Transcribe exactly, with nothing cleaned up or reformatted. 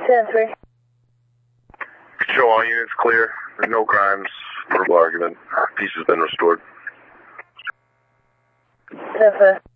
ten three. Show all units clear. There's no crimes. Verbal argument. Peace has been restored. ten five.